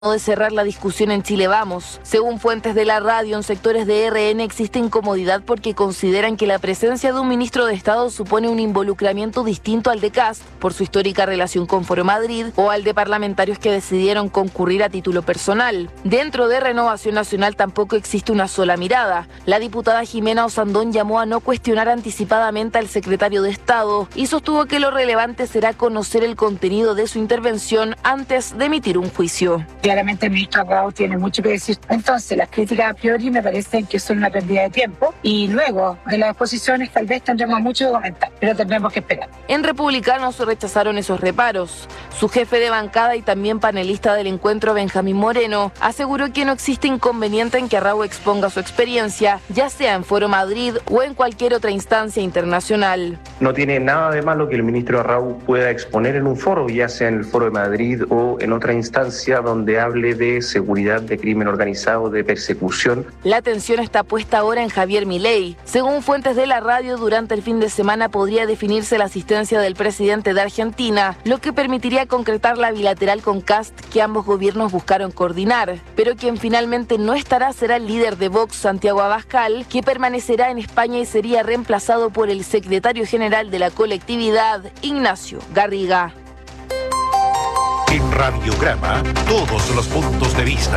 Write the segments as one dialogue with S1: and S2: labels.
S1: de cerrar la discusión en Chile Vamos. Según fuentes de la radio, en sectores de RN existe incomodidad porque consideran que la presencia de un ministro de Estado supone un involucramiento distinto al de Kast por su histórica relación con Foro Madrid o al de parlamentarios que decidieron concurrir a título personal. Dentro de Renovación Nacional tampoco existe una sola mirada. La diputada Jimena Osandón llamó a no cuestionar anticipadamente al secretario de Estado y sostuvo que lo relevante será conocer el contenido de su intervención antes de emitir un juicio.
S2: Claramente el ministro Raúl tiene mucho que decir. Entonces, las críticas a priori me parecen que son una pérdida de tiempo y luego de las exposiciones tal vez tendremos mucho que comentar, pero tendremos que esperar.
S1: En Republicanos rechazaron esos reparos. Su jefe de bancada y también panelista del encuentro, Benjamín Moreno, aseguró que no existe inconveniente en que Arrau exponga su experiencia, ya sea en Foro Madrid o en cualquier otra instancia internacional.
S3: No tiene nada de malo que el ministro Arrau pueda exponer en un foro, ya sea en el Foro de Madrid o en otra instancia donde hable de seguridad, de crimen organizado, de persecución.
S1: La atención está puesta ahora en Javier Milei. Según fuentes de la radio, durante el fin de semana podría definirse la asistencia del presidente de Argentina, lo que permitiría concretar la bilateral con Kast que ambos gobiernos buscaron coordinar. Pero quien finalmente no estará será el líder de Vox, Santiago Abascal, que permanecerá en España y sería reemplazado por el secretario general de la colectividad, Ignacio Garriga.
S4: En Radiograma, todos los puntos de vista.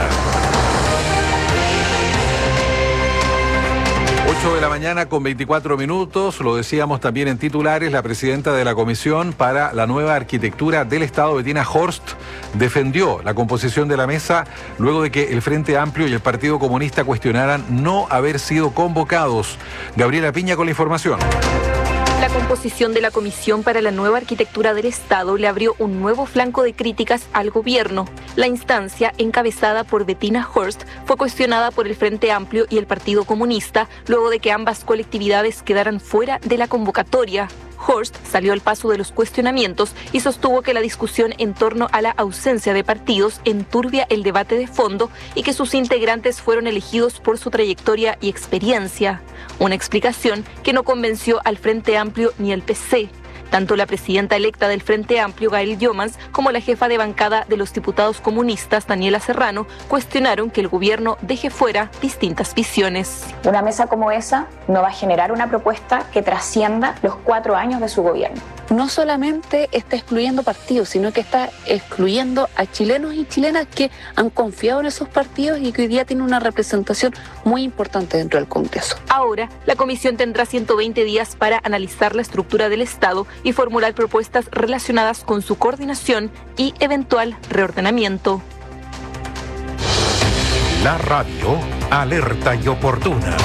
S5: 8 de la mañana con 24 minutos, lo decíamos también en titulares, la presidenta de la Comisión para la Nueva Arquitectura del Estado, Bettina Horst, defendió la composición de la mesa luego de que el Frente Amplio y el Partido Comunista cuestionaran no haber sido convocados. Gabriela Piña con la información.
S6: La composición de la Comisión para la Nueva Arquitectura del Estado le abrió un nuevo flanco de críticas al gobierno. La instancia, encabezada por Bettina Horst, fue cuestionada por el Frente Amplio y el Partido Comunista luego de que ambas colectividades quedaran fuera de la convocatoria. Horst salió al paso de los cuestionamientos y sostuvo que la discusión en torno a la ausencia de partidos enturbia el debate de fondo y que sus integrantes fueron elegidos por su trayectoria y experiencia. Una explicación que no convenció al Frente Amplio ni al PC. Tanto la presidenta electa del Frente Amplio, Gael Llomans, como la jefa de bancada de los diputados comunistas, Daniela Serrano, cuestionaron que el gobierno deje fuera distintas visiones.
S7: Una mesa como esa no va a generar una propuesta que trascienda los 4 años de su gobierno.
S8: No solamente está excluyendo partidos, sino que está excluyendo a chilenos y chilenas que han confiado en esos partidos y que hoy día tienen una representación muy importante dentro del Congreso.
S6: Ahora, la comisión tendrá 120 días para analizar la estructura del Estado y formular propuestas relacionadas con su coordinación y eventual reordenamiento.
S4: La radio, alerta y oportuna.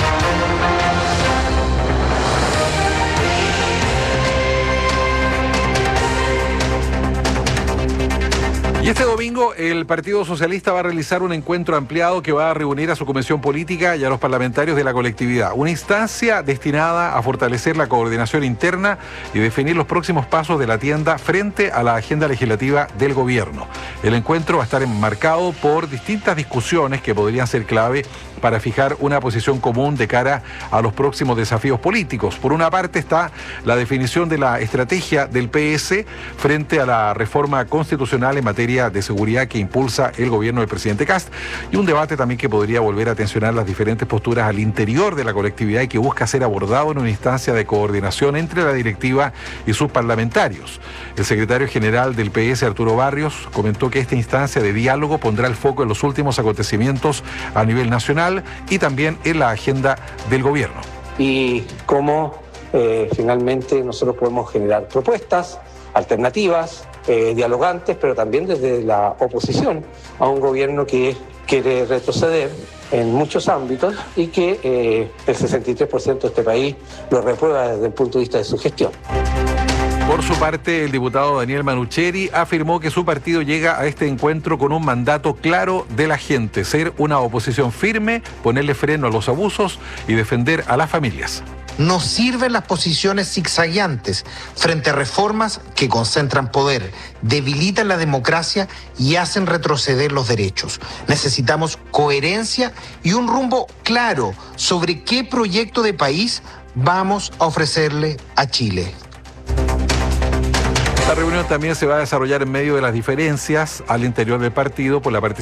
S5: Y este domingo el Partido Socialista va a realizar un encuentro ampliado que va a reunir a su comisión política y a los parlamentarios de la colectividad. Una instancia destinada a fortalecer la coordinación interna y definir los próximos pasos de la tienda frente a la agenda legislativa del gobierno. El encuentro va a estar enmarcado por distintas discusiones que podrían ser clave para fijar una posición común de cara a los próximos desafíos políticos. Por una parte está la definición de la estrategia del PS frente a la reforma constitucional en materia de seguridad que impulsa el gobierno del presidente Kast, y un debate también que podría volver a tensionar las diferentes posturas al interior de la colectividad y que busca ser abordado en una instancia de coordinación entre la directiva y sus parlamentarios. El secretario general del PS, Arturo Barrios, comentó que esta instancia de diálogo pondrá el foco en los últimos acontecimientos a nivel nacional y también en la agenda del gobierno.
S9: Y cómo finalmente nosotros podemos generar propuestas alternativas, dialogantes, pero también desde la oposición a un gobierno que quiere retroceder en muchos ámbitos y que el 63% de este país lo reprueba desde el punto de vista de su gestión.
S5: Por su parte, el diputado Daniel Manucheri afirmó que su partido llega a este encuentro con un mandato claro de la gente: ser una oposición firme, ponerle freno a los abusos y defender a las familias.
S10: No sirven las posiciones zigzagueantes frente a reformas que concentran poder, debilitan la democracia y hacen retroceder los derechos. Necesitamos coherencia y un rumbo claro sobre qué proyecto de país vamos a ofrecerle a Chile.
S5: La reunión también se va a desarrollar en medio de las diferencias al interior del partido por la participación